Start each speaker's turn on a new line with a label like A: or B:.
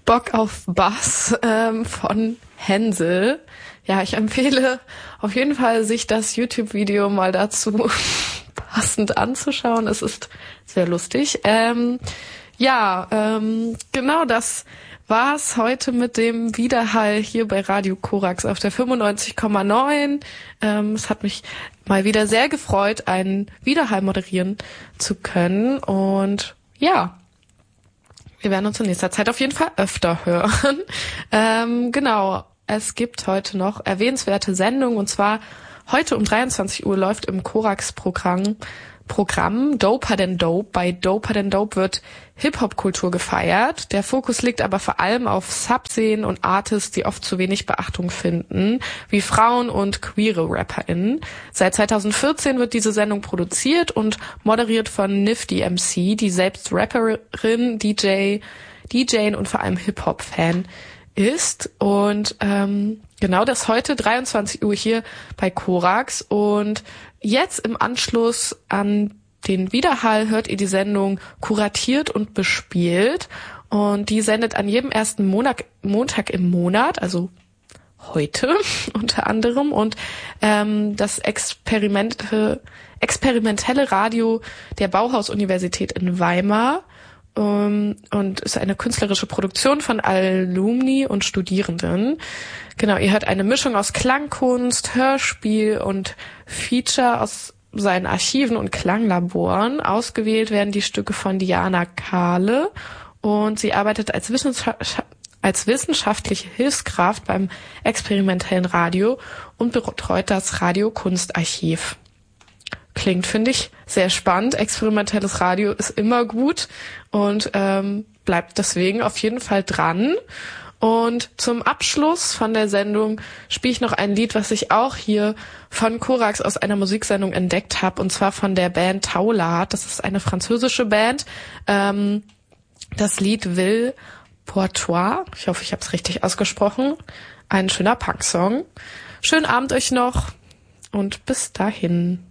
A: Bock auf Bass von Hänsel. Ja, ich empfehle auf jeden Fall, sich das YouTube-Video mal dazu passend anzuschauen. Es ist sehr lustig. Genau, das war's heute mit dem Widerhall hier bei Radio Korax auf der 95,9. Es hat mich mal wieder sehr gefreut, einen Widerhall moderieren zu können. Und ja, wir werden uns in nächster Zeit auf jeden Fall öfter hören. Genau, es gibt heute noch erwähnenswerte Sendungen. Und zwar heute um 23 Uhr läuft im Korax-Programm Doper Than Dope. Bei Doper Than Dope wird Hip-Hop-Kultur gefeiert. Der Fokus liegt aber vor allem auf Subszenen und Artists, die oft zu wenig Beachtung finden, wie Frauen und queere RapperInnen. Seit 2014 wird diese Sendung produziert und moderiert von Nifty MC, die selbst Rapperin, DJ und vor allem Hip-Hop-Fan ist. Und genau das heute 23 Uhr hier bei Korax. Und jetzt im Anschluss an den Widerhall hört ihr die Sendung Kuratiert und bespielt. Und die sendet an jedem ersten Montag im Monat, also heute unter anderem. Und das experimentelle Radio der Bauhaus-Universität in Weimar und ist eine künstlerische Produktion von Alumni und Studierenden. Genau, ihr hört eine Mischung aus Klangkunst, Hörspiel und Feature aus seinen Archiven und Klanglaboren. Ausgewählt werden die Stücke von Diana Kahle und sie arbeitet als wissenschaftliche Hilfskraft beim experimentellen Radio und betreut das Radio-Kunstarchiv. Klingt, finde ich, sehr spannend. Experimentelles Radio ist immer gut und bleibt deswegen auf jeden Fall dran. Und zum Abschluss von der Sendung spiele ich noch ein Lied, was ich auch hier von Korax aus einer Musiksendung entdeckt habe, und zwar von der Band Taulard. Das ist eine französische Band. Das Lied Ville pour toi. Ich hoffe, ich habe es richtig ausgesprochen. Ein schöner Punksong. Schönen Abend euch noch und bis dahin.